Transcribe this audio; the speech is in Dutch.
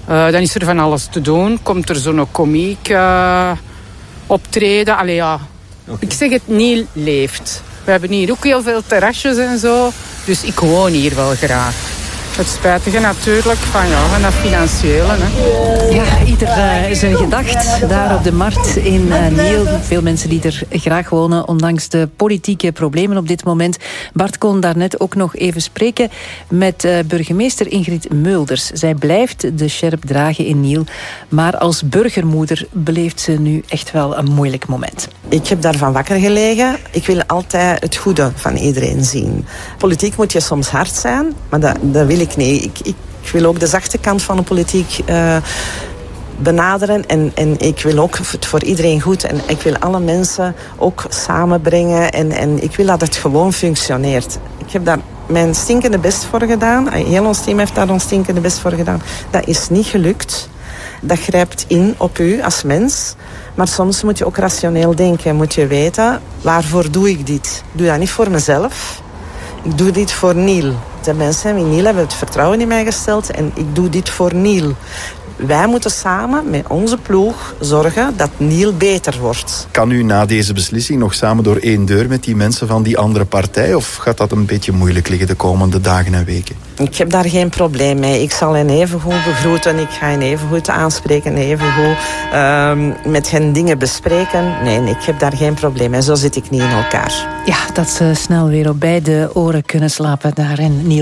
Dan is er van alles te doen. Komt er zo'n komiek optreden. Allee, ja. Okay. Ik zeg het, Niel leeft. We hebben hier ook heel veel terrasjes en zo. Dus ik woon hier wel graag. Het spijtige natuurlijk van dat financiële. Hè. Ja, ieder zijn gedacht daar op de markt in Niel. Veel mensen die er graag wonen, ondanks de politieke problemen op dit moment. Bart kon daarnet ook nog even spreken met burgemeester Ingrid Mulders. Zij blijft de sjerp dragen in Niel. Maar als burgermoeder beleeft ze nu echt wel een moeilijk moment. Ik heb daarvan wakker gelegen. Ik wil altijd het goede van iedereen zien. Politiek moet je soms hard zijn, maar dat wil ik niet. Ik wil ook de zachte kant van de politiek benaderen. En ik wil ook het voor iedereen goed. En ik wil alle mensen ook samenbrengen. En ik wil dat het gewoon functioneert. Ik heb daar mijn stinkende best voor gedaan. Heel ons team heeft daar ons stinkende best voor gedaan. Dat is niet gelukt. Dat grijpt in op u als mens. Maar soms moet je ook rationeel denken. Moet je weten, waarvoor doe ik dit? Ik doe dat niet voor mezelf. Ik doe dit voor Niel. De mensen in Niel hebben het vertrouwen in mij gesteld. En ik doe dit voor Niel. Wij moeten samen met onze ploeg zorgen dat Niel beter wordt. Kan u na deze beslissing nog samen door één deur met die mensen van die andere partij? Of gaat dat een beetje moeilijk liggen de komende dagen en weken? Ik heb daar geen probleem mee. Ik zal hen evengoed begroeten. Ik ga hen evengoed aanspreken. Evengoed met hen dingen bespreken. Nee, ik heb daar geen probleem mee. Zo zit ik niet in elkaar. Ja, dat ze snel weer op beide oren kunnen slapen daar in Niel.